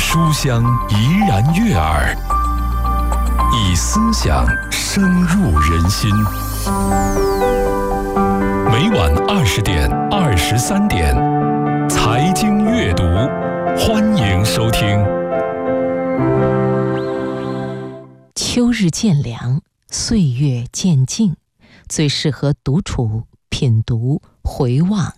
书香怡然悦耳，以思想深入人心。每晚20点、23点，财经阅读，欢迎收听。 秋日渐凉，岁月渐静，最适合独处、品读、回望